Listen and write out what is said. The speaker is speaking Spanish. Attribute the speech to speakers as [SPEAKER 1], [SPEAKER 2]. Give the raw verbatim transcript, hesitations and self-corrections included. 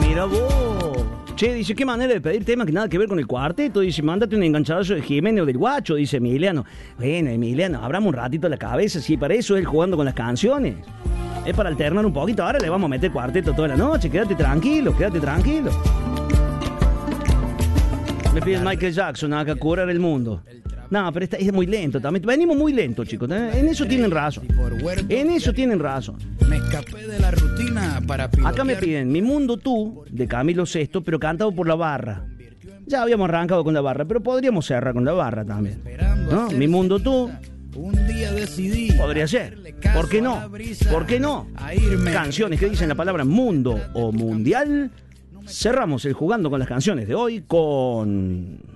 [SPEAKER 1] Mira vos. Che, dice, qué manera de pedir temas que nada que ver con el cuarteto. Dice, mándate un enganchadazo de Jiménez o del Guacho, dice Emiliano. Bueno, Emiliano, abramos un ratito la cabeza, sí, para eso es él jugando con las canciones. Es para alternar un poquito. Ahora le vamos a meter cuarteto toda la noche. Quédate tranquilo, quédate tranquilo. Me pide Michael Jackson acá, curar el mundo. No, pero esta es muy lento también. Venimos muy lento, chicos. En eso tienen razón. En eso tienen razón.
[SPEAKER 2] Me escapé de la rutina para pilotear.
[SPEAKER 1] Acá me piden Mi Mundo Tú, de Camilo Sesto, pero cantado por La Barra. Ya habíamos arrancado con La Barra, pero podríamos cerrar con La Barra también, ¿no? Mi Mundo Tú.
[SPEAKER 2] Un día decidí.
[SPEAKER 1] Podría ser. ¿Por qué no? ¿Por qué no? Canciones que dicen la palabra mundo o mundial. Cerramos el Jugando con las Canciones de hoy con...